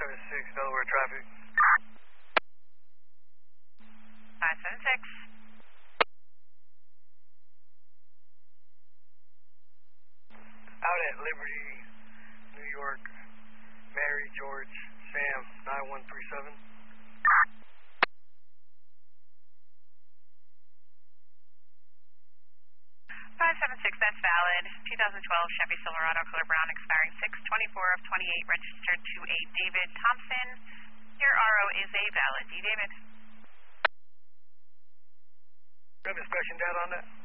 576, Delaware traffic. 576. Out at Liberty, New York, Mary, George, Sam, 9137. 576, that's valid. 2012 Chevy Silverado, color brown, expiring 6/24 of 28, registered to a David Thompson. Your RO is a valid D. David. Do you have inspection data on that?